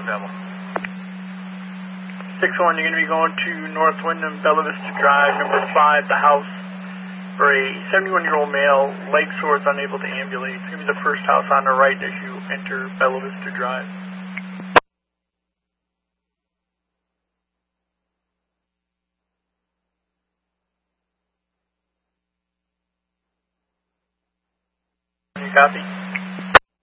available. 6-1, you're going to be going to North Wyndham, Bella Vista Drive, number 5, the house, for a 71-year-old male, leg sores, unable to ambulate. It's going to be the first house on the right as you enter Bella Vista Drive. You copy?